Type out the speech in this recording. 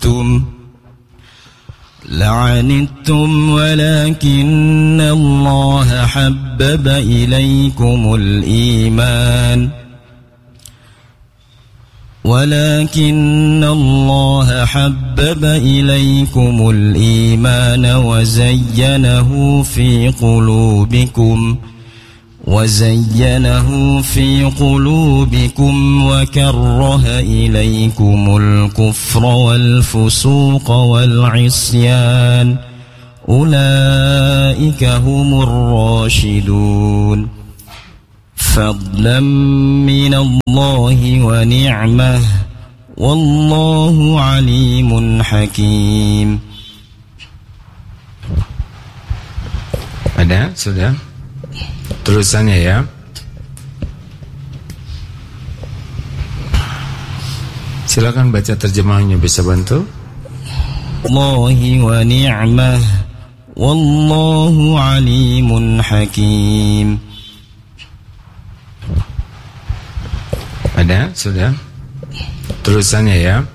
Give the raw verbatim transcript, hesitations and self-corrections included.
لعنتم لعنتم ولكن الله حبب إليكم الإيمان ولكن الله حبب إليكم الإيمان وزينه في قلوبكم وزينه في قلوبكم وكره إليكم الكفر والفسوق والعصيان أولئك هم الراشدون فضلا من الله ونعمة والله عليم حكيم. Ada? Sudah? Terusannya ya. Silakan baca terjemahannya, bisa bantu? Allahi wa ni'mah wallahu alimun hakim. Ada? Sudah? Terusannya ya.